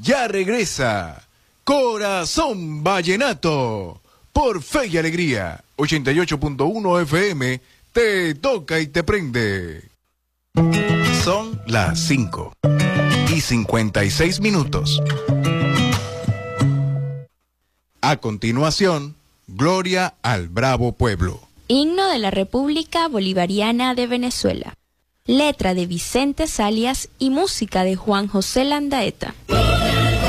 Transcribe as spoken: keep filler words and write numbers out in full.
ya regresa Corazón Vallenato por Fe y Alegría. ochenta y ocho punto uno F M, te toca y te prende. Son las cinco y cincuenta y seis minutos. A continuación, Gloria al Bravo Pueblo. Himno de la República Bolivariana de Venezuela. Letra de Vicente Salias y música de Juan José Landaeta.